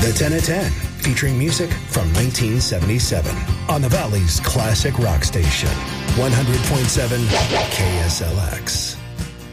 The 10 at 10, featuring music from 1977 on the Valley's classic rock station, 100.7 KSLX.